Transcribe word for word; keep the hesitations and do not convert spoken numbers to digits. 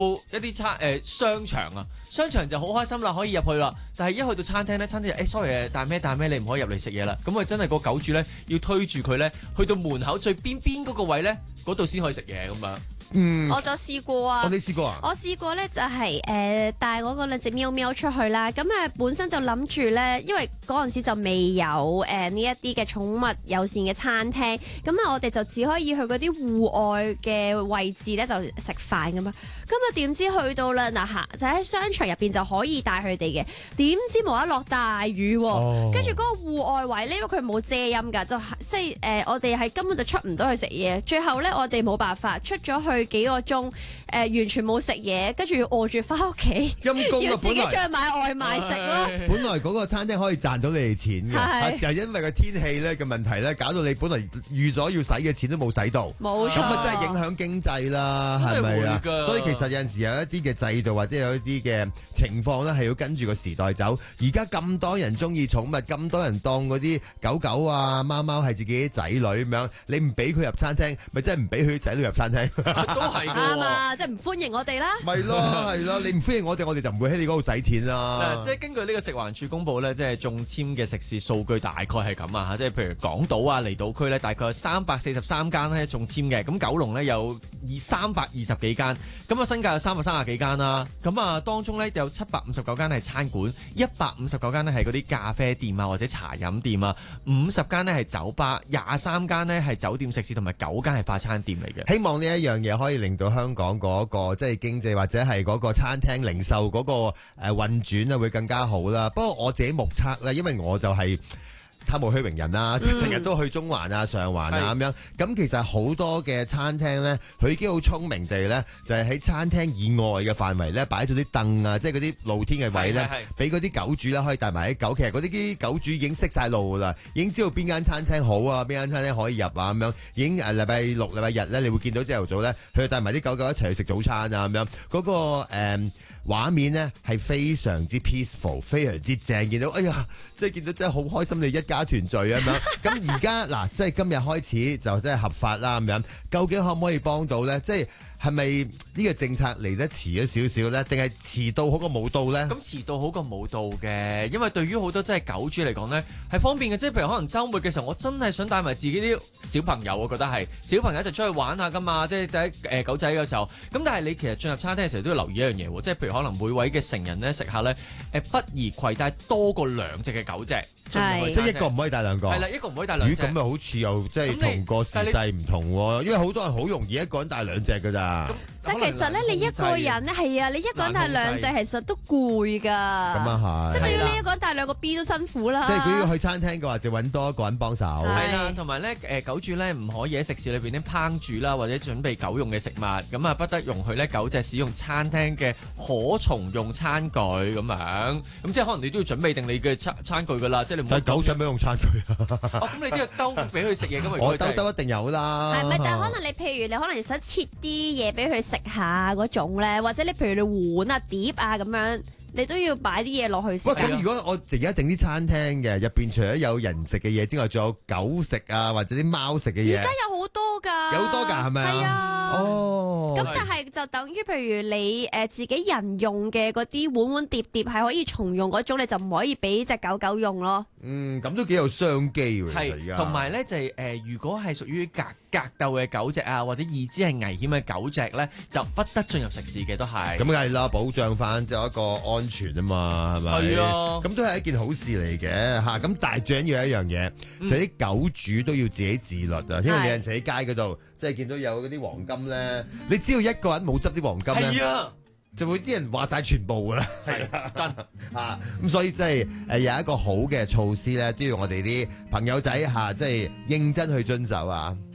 一啲餐誒、呃、商場啊，商場就好開心啦，可以入去啦。但係一去到餐廳咧，餐廳就誒 sorry 帶咩帶咩，你唔可以入嚟食嘢啦。咁啊真係個狗主咧要推住佢咧去到門口最邊邊嗰個位咧，嗰度先可以食嘢咁樣。 嗯， 我就試過啊！ 我哋試過啊！ 我試過咧就係、是、誒、呃、帶我嗰兩隻喵喵出去啦，咁誒本身就諗住咧，因為嗰陣時就未有誒呢一啲嘅寵物友善嘅餐廳，咁啊我哋就只可以去嗰啲戶外嘅位置咧就食飯咁樣。咁啊點知去到啦嗱嚇，就喺商場入邊就可以帶佢哋嘅，點知無啦落大雨喎，跟住嗰個戶外位咧，因為佢冇遮陰㗎，就即係誒我哋係根本就出唔到去食嘢，最後咧我哋冇辦法出咗去。幾個鐘誒、呃，完全冇食嘢，跟住要餓住翻屋企， 陰公要自己啊！ 出去買外賣食咯。 本來嗰個餐廳可以賺到你哋錢嘅，就係因為個天氣咧嘅問題咧，搞到你本來預咗要使嘅錢都冇使到。 冇錯， 咁啊真係影響經濟啦，係咪啊？所以其實有陣時有一啲嘅制度或者有一啲嘅情況咧，係要跟住個時代走。而家咁多人中意寵物，咁多人當嗰啲狗狗啊、貓貓係自己啲仔女咁樣，你唔俾佢入餐廳，咪真係唔俾佢啲仔女入餐廳。 都係啱啊！即係唔歡迎我哋啦。 咪咯，係咯，你唔歡迎我哋，我哋就唔會喺你嗰度使錢啦。 即係根據呢個食環署公佈咧，即係中籤嘅食肆數據大概係咁啊嚇，即係譬如港島啊、離島區咧，大概有三百四十三間咧中籤嘅，咁九龍咧有二三百二十幾間，咁啊新界有三百三十幾間啦，咁啊當中咧有七百五十九間係餐館，一百五十九間咧係嗰啲咖啡店啊或者茶飲店啊，五十間咧係酒吧，廿三間咧係酒店食肆，同埋九間係快餐店嚟嘅。 希望呢一樣嘢可以令到香港嗰個即係經濟或者係嗰個餐廳零售嗰個誒運轉啊會更加好啦。不過我自己目測咧，因為我就係貪慕虛榮人啦，即係成日都去中環啊、上環啊咁樣。咁其實好多嘅餐廳咧，佢已經好聰明地咧，就係喺餐廳以外嘅範圍咧擺咗啲凳啊，即係嗰啲露天嘅位咧，俾嗰啲狗主咧可以帶埋啲狗。其實嗰啲啲狗主已經識晒路噶啦，已經知道邊間餐廳好啊，邊間餐廳可以入啊咁樣。已經誒禮拜六、禮拜日咧，你會見到朝頭早咧，佢帶埋啲狗狗一齊去食早餐啊咁樣。嗰個誒畫面呢係非常之 peaceful， 非常之正。見到哎呀，即係見到真係好開心，你一家團聚咁樣。咁而家嗱，即係今日開始就真係合法啦咁樣。究竟可唔可以幫到呢？即係係咪呢個政策嚟得遲咗少少呢？定係遲到好過冇到呢？ 咁遲到好過冇到嘅，因為對於好多真係狗主嚟講呢，係方便嘅。即係譬如可能週末嘅時候，我真係想帶埋自己啲小朋友，我覺得係小朋友一齊出去玩下噶嘛。即係第一誒狗仔嘅時候，咁但係你其實進入餐廳嘅時候都要留意一樣嘢喎，即係譬如可能每位嘅成人呢，食客呢，誒不宜攜帶多過兩隻嘅狗隻， 即係一個唔可以帶兩個。 係啦，一個唔可以帶兩隻。 咁咪好似又即係同個時勢唔同喎，因為好多人好容易一個人帶兩隻㗎咋。 但其實咧，你一個人咧係啊，你一個人帶兩隻其實都攰㗎。咁啊係， 即係對於你一個人帶兩個 B 都辛苦啦。 即係如果要去餐廳嘅話，就揾多一個人幫手。 係啦，同埋咧誒狗主咧唔可以喺食肆裏邊咧烹煮啦，或者準備狗用嘅食物，咁啊不得容許咧狗隻使用餐廳嘅可重用餐具咁樣。咁即係可能你都要準備定你嘅餐餐具㗎啦，即係你唔好。 但係狗想唔想用餐具啊？ 哦，咁你都要兜俾佢食嘢㗎嘛。 我兜兜一定有啦。 係咪？但係可能你譬如你可能想切啲嘢俾佢食下嗰種咧，或者你譬如你碗啊碟啊咁樣，你都要擺啲嘢落去食。 喂，咁如果我而家整啲餐廳嘅入邊，除咗有人食嘅嘢之外，仲有狗食啊，或者啲貓食嘅嘢。 而家有好多㗎， 有好多㗎係咪啊？ 係啊。 哦。 咁但係就等於譬如你誒、呃、自己人用嘅嗰啲碗碗碟碟係可以重用嗰種，你就唔可以俾隻狗狗用咯。 嗯，咁都幾有商機喎。 係，同埋咧就係、是、誒、呃，如果係屬於格格鬥嘅狗隻啊，或者已知係危險嘅狗隻咧，就不得進入食肆嘅，都係。 咁梗係啦，保障翻就一個安全啊嘛，係咪？ 係啊。咁都係一件好事嚟嘅嚇。咁但係最緊要一樣嘢，嗯、就係啲狗主都要自己自律啊。因為你有陣時喺街嗰度，即係見到有嗰啲黃金咧，你只要一個人冇執啲黃金咧。就會啲人話晒全部噶啦，係啊，真啊，咁所以即係誒有一個好嘅措施咧，都要我哋啲朋友仔嚇，即係認真去遵守啊。